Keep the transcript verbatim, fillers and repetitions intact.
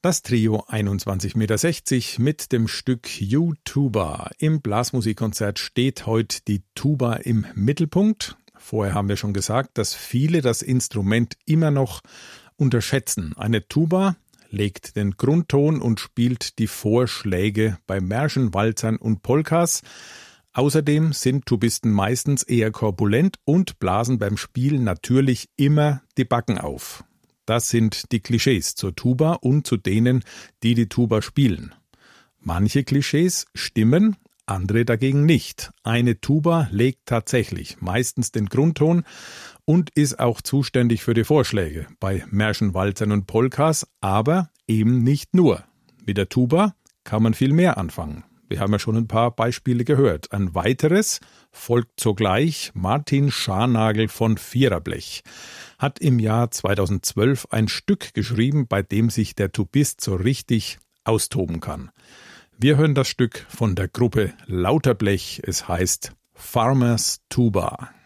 Das Trio einundzwanzig Komma sechzig Meter mit dem Stück U-Tuba. Im Blasmusikkonzert steht heute die Tuba im Mittelpunkt. Vorher haben wir schon gesagt, dass viele das Instrument immer noch unterschätzen. Eine Tuba legt den Grundton und spielt die Vorschläge bei Märschen, Walzern und Polkas. Außerdem sind Tubisten meistens eher korpulent und blasen beim Spielen natürlich immer die Backen auf. Das sind die Klischees zur Tuba und zu denen, die die Tuba spielen. Manche Klischees stimmen, andere dagegen nicht. Eine Tuba legt tatsächlich meistens den Grundton und ist auch zuständig für die Vorschläge bei Märschen, Walzern und Polkas, aber eben nicht nur. Mit der Tuba kann man viel mehr anfangen. Wir haben ja schon ein paar Beispiele gehört. Ein weiteres folgt sogleich. Martin Scharnagl von Viererblech hat im Jahr zweitausendzwölf ein Stück geschrieben, bei dem sich der Tubist so richtig austoben kann. Wir hören das Stück von der Gruppe Lauterblech. Es heißt Farmer's Tuba.